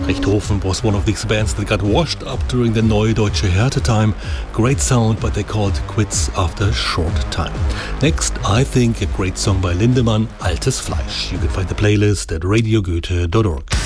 Richthofen was one of these bands that got washed up during the Neue Deutsche Härte time. Great sound, but they called quits after a short time. Next, I think a great song by Lindemann, Altes Fleisch. You can find the playlist at radiogoethe.org.